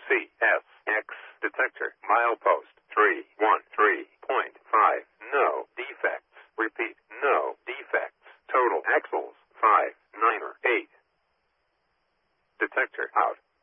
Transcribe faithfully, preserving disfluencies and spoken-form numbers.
C S X detector. Milepost three one three point five. No defects. Repeat, no defects. Total axles five nine eight. Detector out.